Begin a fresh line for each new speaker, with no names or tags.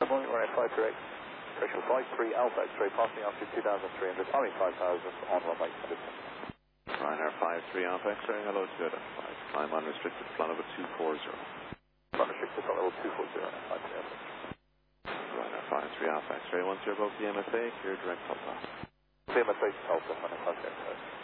morning, runway 53, pressure 53, Alpha X-ray, passing altitude 2,300, Army 5,000 on runway 100.
Ryanair 53 Alpha X-ray, hello to you. Climb unrestricted, flight level 240.
Unrestricted, flight level 240,
Ryanair 53 Alpha X-ray, once you're above the MSA, clear direct takeoff.
CMSA Alpha, runway 53.